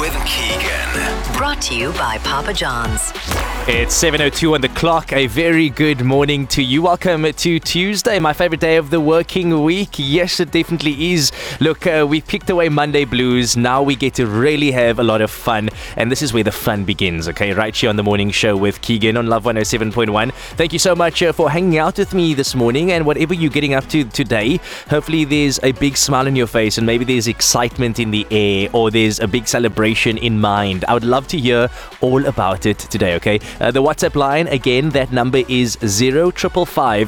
with Keegan. Brought to you by Papa John's. It's 7:02 on the clock. A very good morning to you. Welcome to Tuesday, my favorite day of the working week. Yes, it definitely is. Look, we picked away Monday blues. Now we get to really have a lot of fun. And this is where the fun begins, okay? Right here on the morning show with Keegan on Love 107.1. Thank you so much for hanging out with me this morning. And whatever you're getting up to today, hopefully there's a big smile on your face and maybe there's excitement in the air or there's a big celebration in mind. I would love to hear all about it today, okay? The WhatsApp line, again, that number is 0555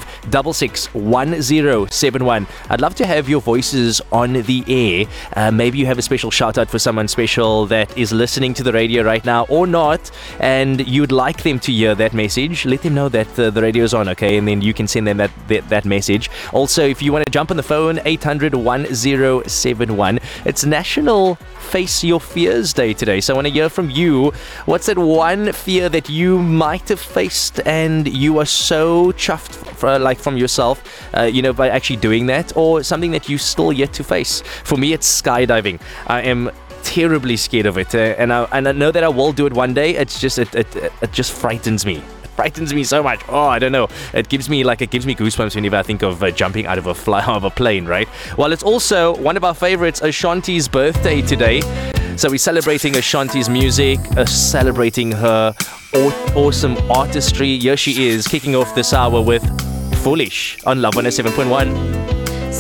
661071. I'd love to have your voices on the air. Maybe you have a special shout out for someone special that is listening to the radio right now or not, and you'd like them to hear that message. Let them know that the radio's on, okay? And then you can send them that message. Also, if you want to jump on the phone, 800-1071. It's National Face Your Fears Day today. So I want to hear from you. What's that one fear that you might have faced and you are so chuffed from yourself, by actually doing that, or something that you still yet to face? For me, it's skydiving. I am terribly scared of it, and I know that I will do it one day. It's just it just frightens me. Frightens me so much. Oh, I don't know. It gives me goosebumps whenever I think of jumping out of a plane, right? Well, it's also one of our favorites, Ashanti's birthday today. So we're celebrating Ashanti's music, celebrating her awesome artistry. Here she is, kicking off this hour with Foolish on Love 107.1.